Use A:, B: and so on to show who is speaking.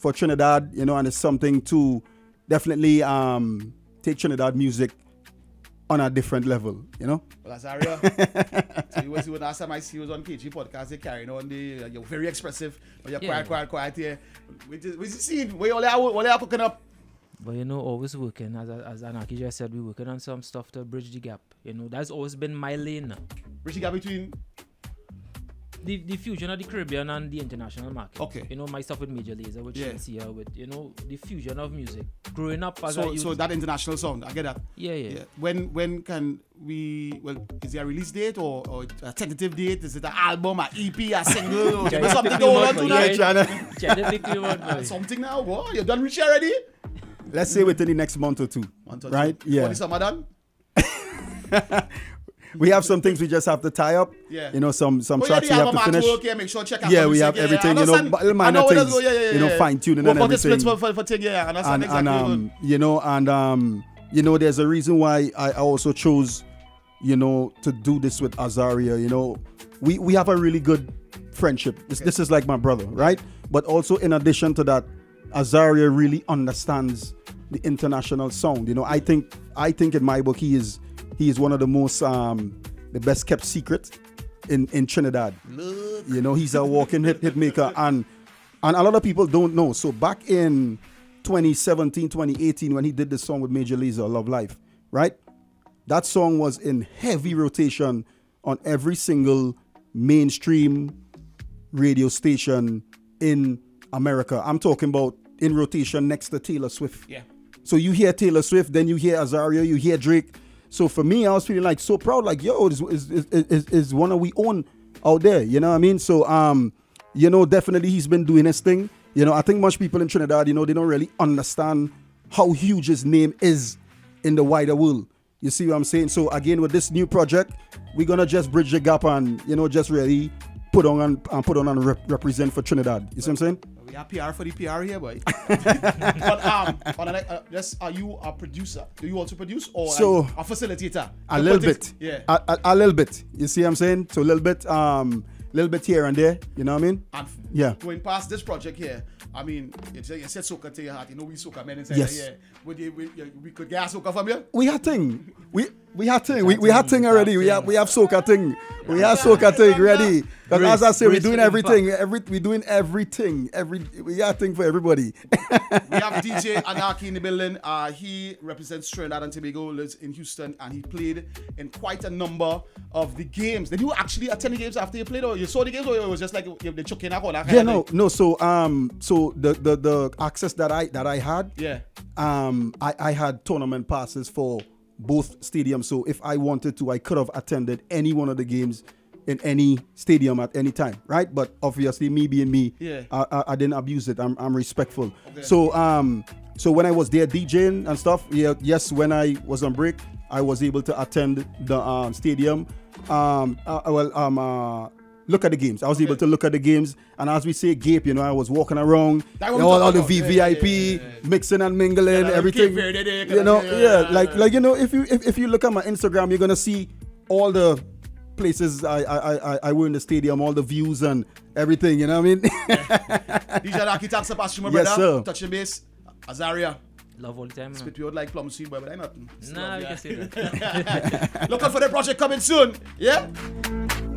A: for Trinidad, you know, and it's something to definitely take Trinidad music on a different level, you know.
B: Well, Azaria, so you was last time I see you was on KG podcast, they carrying on you're very expressive, but you're quiet here. We just see where all are cooking up.
C: But you know, always working, as Anaki just said, we're working on some stuff to bridge the gap. You know, that's always been my lane.
B: Bridge the gap between
C: the fusion of the Caribbean and the international market.
B: Okay.
C: You know, my stuff with Major Lazer, with Shenseea, with, you know, the fusion of music. Growing up as a youth.
B: So that international sound, I get that.
C: Yeah.
B: When can we, well, is there a release date or a tentative date? Is it an album, an EP, a single? Or something going on tonight? Something now, what? You done reach already?
A: Let's say within the next month or two. Right? Yeah.
B: What is summer done?
A: We have some things we just have to tie up.
B: Yeah.
A: You know, some tracks we have to finish.
B: Make sure check out
A: we have everything. You know, minor things. You know, fine tuning and everything.
B: For thing, yeah. Understand
A: and you know, and you know, there's a reason why I also chose, you know, to do this with Azaria. You know, we have a really good friendship. This is like my brother, right? But also in addition to that, Azaria really understands the international sound. You know, I think in my book he is one of the most the best kept secret in Trinidad.
B: Look.
A: You know, he's a walking hit maker, and a lot of people don't know. So back in 2017, 2018, when he did the song with Major Lazer, Love Life, right? That song was in heavy rotation on every single mainstream radio station in America. I'm talking about in rotation next to Taylor Swift.
B: Yeah.
A: So you hear Taylor Swift, then you hear Azaria, you hear Drake. So for me, I was feeling like so proud, like, yo, this is one of we own out there, you know what I mean? So, you know, definitely he's been doing his thing. You know, I think much people in Trinidad, you know, they don't really understand how huge his name is in the wider world. You see what I'm saying? So again, with this new project, we're gonna just bridge the gap and, you know, just really put on and represent for Trinidad. You see what I'm saying?
B: We have PR for the PR here, boy. But just, are you a producer? Do you also produce or a facilitator?
A: A little bit.
B: Yeah.
A: A little bit. You see what I'm saying? So a little bit here and there. You know what I mean?
B: And going past this project here, I mean, you said soca to your heart. You know we soca men inside here. We could get soca from you?
A: We had thing. We had thing. We had thing already. We have soca thing. We have soca thing ready. Because as I say, we're doing everything. We doing everything. We got thing for everybody.
B: We have DJ Anaki in the building. He represents Trinidad and Tobago, lives in Houston, and he played in quite a number of the games. Did you actually attend the games after you played, or you saw the games, or it was just like the chucking up or that kind of thing?
A: No. So the access that I had, I had tournament passes for both stadiums. So if I wanted to, I could have attended any one of the games in any stadium at any time, right? But obviously, me being me, I didn't abuse it. I'm respectful. Okay. So when I was there DJing and stuff, when I was on break, I was able to attend the stadium. Look at the games. I was able to look at the games, and as we say, gape. You know, I was walking around, all the VVIP, mixing and mingling, everything. You know, like you know, if you look at my Instagram, you're gonna see all the places I were in the stadium, all the views and everything. You know what I mean?
B: DJ Anaki, thanks for passing my brother.
A: Yes, sir.
B: Touching base, Azaria.
C: Love all the time, man.
B: Spit you out like plum sweet, boy, but I nothing.
C: Nah, you can say that.
B: Look out for the project coming soon. Yeah.